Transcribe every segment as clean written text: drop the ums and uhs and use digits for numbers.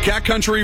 Cat Country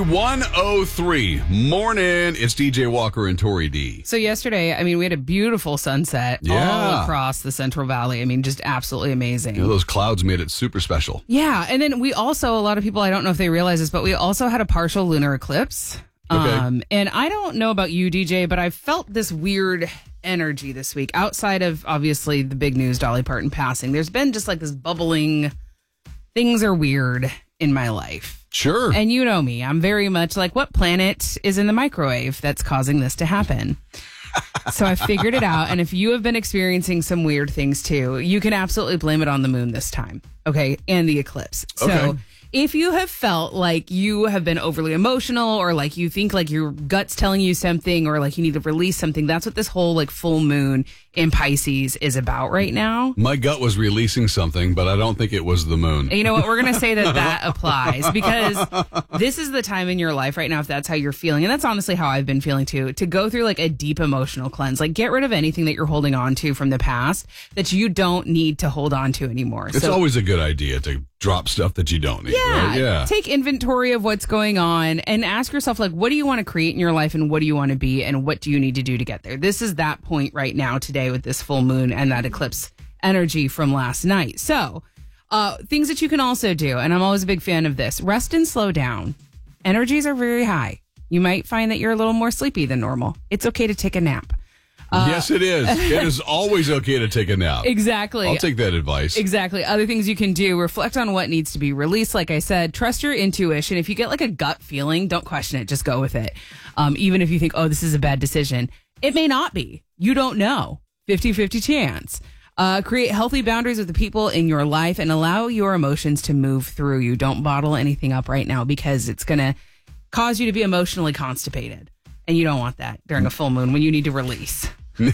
103. Morning. It's DJ Walker and Tori D. So yesterday, we had a beautiful sunset all across the Central Valley. Just absolutely amazing. Those clouds made it super special. Yeah. And then we also, a lot of people, I don't know if they realize this, but we also had a partial lunar eclipse. Okay. And I don't know about you, DJ, but I felt this weird energy this week outside of obviously the big news, Dolly Parton passing. There's been just like this bubbling, things are weird in my life. Sure. And you know me, I'm very much like, what planet is in the microwave that's causing this to happen? So I figured it out. And if you have been experiencing some weird things too, you can absolutely blame it on the moon this time. Okay. And the eclipse. So okay. If you have felt like you have been overly emotional or like you think like your gut's telling you something or like you need to release something, that's what this whole like full moon in Pisces is about right now. My gut was releasing something, but I don't think it was the moon. And you know what? We're going to say that applies because this is the time in your life right now, if that's how you're feeling. And that's honestly how I've been feeling too, to go through like a deep emotional cleanse, like get rid of anything that you're holding on to from the past that you don't need to hold on to anymore. It's always a good idea to drop stuff that you don't need. Yeah, right? Yeah. Take inventory of what's going on and ask yourself, like, what do you want to create in your life and what do you want to be and what do you need to do to get there? This is that point right now today with this full moon and that eclipse energy from last night. So, things that you can also do, and I'm always a big fan of this, rest and slow down. Energies are very high. You might find that you're a little more sleepy than normal. It's okay to take a nap. Yes, it is. It is always okay to take a nap. Exactly. I'll take that advice. Exactly. Other things you can do, reflect on what needs to be released. Like I said, trust your intuition. If you get like a gut feeling, don't question it. Just go with it. Even if you think, oh, this is a bad decision. It may not be. You don't know. 50-50 chance. Create healthy boundaries with the people in your life and allow your emotions to move through you. Don't bottle anything up right now because it's going to cause you to be emotionally constipated. And you don't want that during a full moon when you need to release.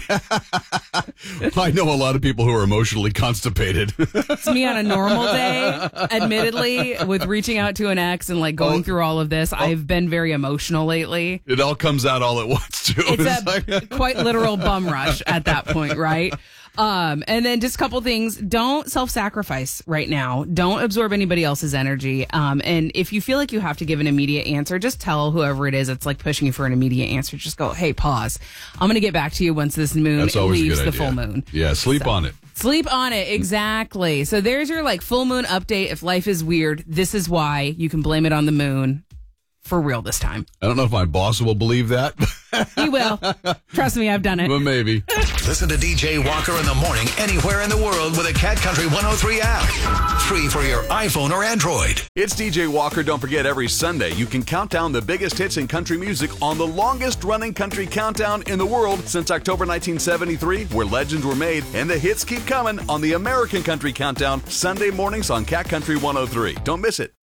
I know a lot of people who are emotionally constipated. It's me on a normal day, admittedly, with reaching out to an ex and like going through all of this. I've been very emotional lately. It all comes out all at once, too. It's a quite literal bum rush at that point, right? And then just a couple things. Don't self-sacrifice right now. Don't absorb anybody else's energy. And if you feel like you have to give an immediate answer, just tell whoever it is that's like pushing you for an immediate answer. Just go, hey, pause. I'm going to get back to you once this moon leaves the full moon. Yeah, sleep on it. Sleep on it. Exactly. So there's your like full moon update. If life is weird, this is why. You can blame it on the moon. For real this time. I don't know if my boss will believe that. He will. Trust me, I've done it. But maybe. Listen to DJ Walker in the morning anywhere in the world with a Cat Country 103 app. Free for your iPhone or Android. It's DJ Walker. Don't forget, every Sunday you can count down the biggest hits in country music on the longest running country countdown in the world since October 1973, where legends were made and the hits keep coming on the American Country Countdown, Sunday mornings on Cat Country 103. Don't miss it.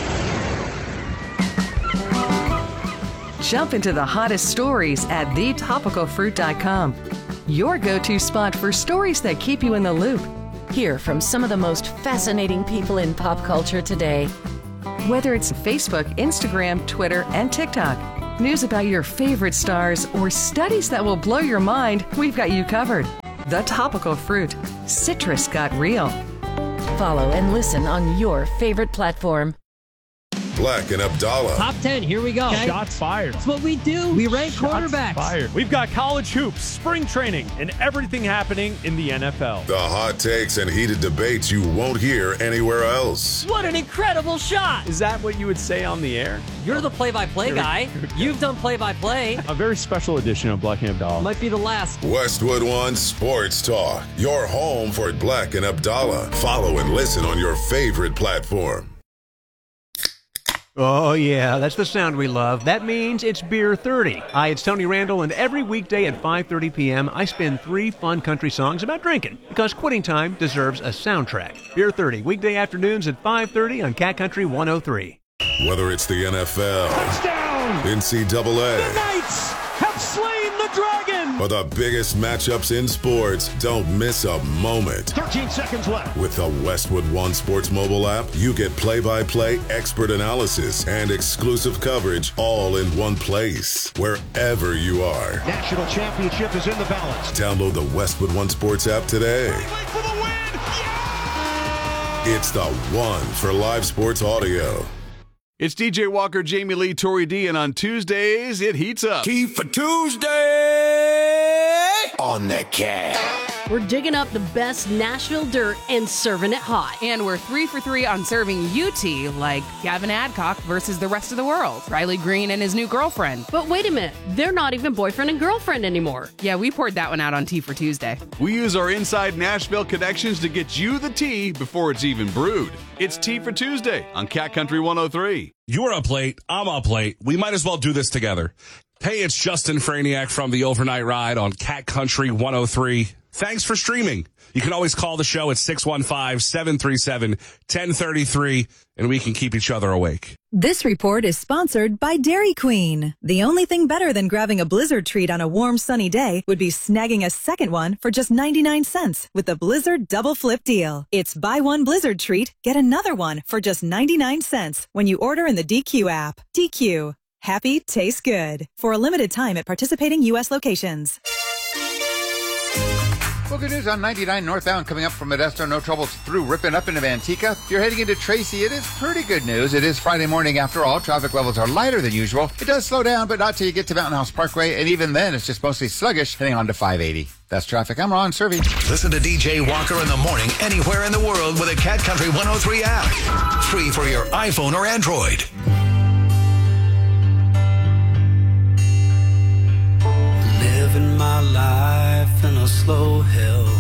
Jump into the hottest stories at thetopicalfruit.com. Your go-to spot for stories that keep you in the loop. Hear from some of the most fascinating people in pop culture today. Whether it's Facebook, Instagram, Twitter, and TikTok, news about your favorite stars, or studies that will blow your mind, we've got you covered. The Topical Fruit. Citrus got real. Follow and listen on your favorite platform. Black and Abdallah. Top 10, here we go. Okay. Shots fired. That's what we do. We rank quarterbacks. Fired. We've got college hoops, spring training, and everything happening in the NFL. The hot takes and heated debates you won't hear anywhere else. What an incredible shot. Is that what you would say on the air? You're the play-by-play guy. You've done play-by-play. A very special edition of Black and Abdallah. Might be the last. Westwood One Sports Talk. Your home for Black and Abdallah. Follow and listen on your favorite platform. Oh, yeah, that's the sound we love. That means it's Beer 30. Hi, it's Tony Randall, and every weekday at 5:30 p.m., I spin 3 fun country songs about drinking, because quitting time deserves a soundtrack. Beer 30, weekday afternoons at 5:30 on Cat Country 103. Whether it's the NFL, touchdown, NCAA, the Knights have slain the Dragon, or the biggest matchups in sports, don't miss a moment. 13 seconds left. With the Westwood One Sports mobile app, you get play-by-play, expert analysis, and exclusive coverage all in one place, wherever you are. National championship is in the balance. Download the Westwood One Sports app today. For the win! Yeah! It's the one for live sports audio. It's DJ Walker, Jamie Lee, Tori D, and on Tuesdays, it heats up. Tea for Tuesday on the Cat. We're digging up the best Nashville dirt and serving it hot. And we're 3 for 3 on serving you tea, like Gavin Adcock versus the rest of the world, Riley Green and his new girlfriend. But wait a minute, they're not even boyfriend and girlfriend anymore. Yeah, we poured that one out on Tea for Tuesday. We use our inside Nashville connections to get you the tea before it's even brewed. It's Tea for Tuesday on Cat Country 103. You're up late, I'm up late. We might as well do this together. Hey, it's Justin Franiak from the Overnight Ride on Cat Country 103. Thanks for streaming. You can always call the show at 615-737-1033, and we can keep each other awake. This report is sponsored by Dairy Queen. The only thing better than grabbing a Blizzard treat on a warm, sunny day would be snagging a second one for just 99 cents with the Blizzard Double Flip deal. It's buy one Blizzard treat, get another one for just 99 cents when you order in the DQ app. DQ. Happy tastes good. For a limited time at participating U.S. locations. Well, good news on 99 northbound coming up from Modesto. No troubles through Ripon up into Manteca. If you're heading into Tracy, it is pretty good news. It is Friday morning after all. Traffic levels are lighter than usual. It does slow down, but not till you get to Mountain House Parkway. And even then, it's just mostly sluggish heading on to 580. That's traffic. I'm Ron Servey. Listen to DJ Walker in the morning anywhere in the world with a Cat Country 103 app. Free for your iPhone or Android. Living my life in a slow hill.